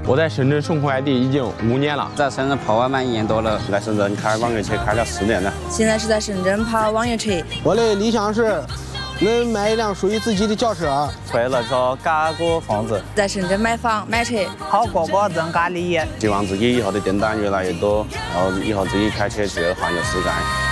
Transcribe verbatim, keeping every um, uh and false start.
我在深圳送快递已经五年了， 在深圳跑外卖一年多了， 在深圳开网约车开了四年了。 现在是在深圳跑网约车。 我的理想是能买一辆属于自己的轿车， 为了说改个房子， 在深圳买房买车， 好过过增加利益。 希望自己以后的订单越来越多，然后以后自己开车去环游世界。